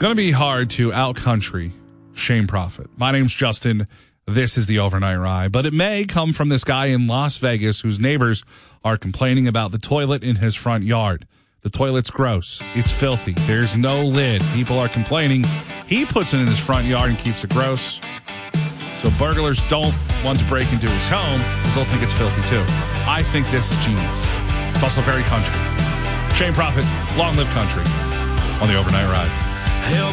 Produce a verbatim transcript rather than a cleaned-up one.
Going to be hard to out-country Shane Prophet. My name's Justin. This is the Overnight Ride. But it may come from this guy in Las Vegas whose neighbors are complaining about the toilet in his front yard. The toilet's gross. It's filthy. There's no lid. People are complaining. He puts it in his front yard and keeps it gross. So burglars don't want to break into his home because they'll think it's filthy too. I think this is genius. It's also very country. Shane Prophet, long live country, on the Overnight Ride.